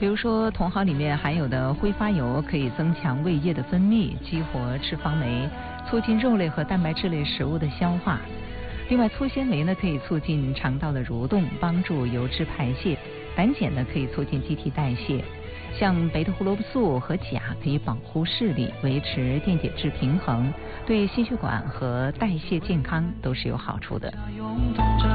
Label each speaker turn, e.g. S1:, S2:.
S1: 比如说，茼蒿里面含有的挥发油可以增强胃液的分泌，激活脂肪酶，促进肉类和蛋白质类食物的消化。另外，粗纤维呢可以促进肠道的蠕动，帮助油脂排泄；胆碱呢可以促进机体代谢。像贝塔胡萝卜素和钾可以保护视力，维持电解质平衡，对心血管和代谢健康都是有好处的。